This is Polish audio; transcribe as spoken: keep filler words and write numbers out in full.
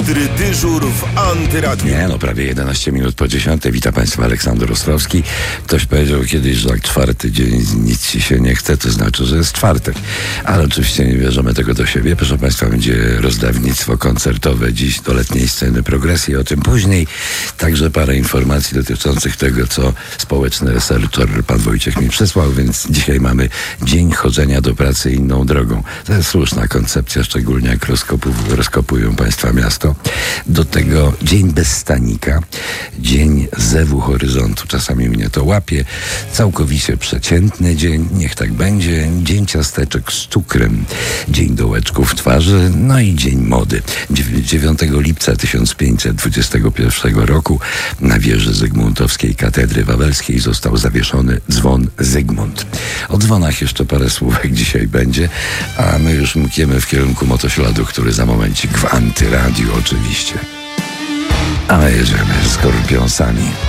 Ostry dyżur w Antyradiu. Nie no, prawie jedenaście minut po dziesiątej. Witam Państwa, Aleksander Ostrowski. Ktoś powiedział kiedyś, że jak czwarty dzień nic ci się nie chce, to znaczy, że jest czwartek. Ale oczywiście nie bierzemy tego do siebie. Proszę Państwa, będzie rozdawnictwo koncertowe dziś do letniej sceny Progresji, o tym później. Także parę informacji dotyczących tego, co społeczny researcher pan Wojciech mi przysłał, więc dzisiaj mamy Dzień Chodzenia do Pracy inną drogą. To jest słuszna koncepcja, szczególnie jak rozkopu, rozkopują Państwa miasto. Do tego Dzień bez stanika, Dzień zewu horyzontu, czasami mnie to łapie, całkowicie przeciętny dzień, niech tak będzie, Dzień ciasteczek z cukrem, Dzień dołeczków twarzy, no i Dzień mody. dziewiątego lipca tysiąc pięćset dwudziestego pierwszego roku na wieży Zygmuntowskiej Katedry Wawelskiej został zawieszony dzwon Zygmunt. O dzwonach jeszcze parę słówek dzisiaj będzie, a my już mkniemy w kierunku motośladu, który za momencik w Antyradiu oczywiście. A my jedziemy z Skorpionsami.